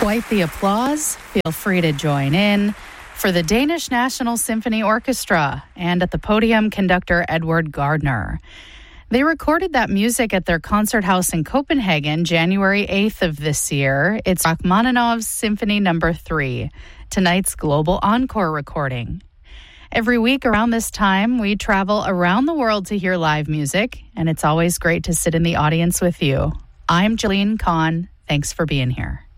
Quite the applause. Feel free to join in. For the Danish National Symphony Orchestra, and at the podium, conductor Edward Gardner. They recorded that music at their concert house in Copenhagen, January 8th of this year. It's Rachmaninoff's Symphony No. 3, tonight's global encore recording. Every week around this time, we travel around the world to hear live music, and it's always great to sit in the audience with you. I'm Jillian Kahn. Thanks for being here.